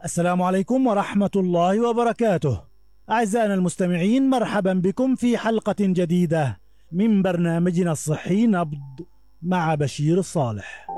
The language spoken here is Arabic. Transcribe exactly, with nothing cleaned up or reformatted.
السلام عليكم ورحمة الله وبركاته. أعزائنا المستمعين، مرحبا بكم في حلقة جديدة من برنامجنا الصحي نبض مع بشير الصالح.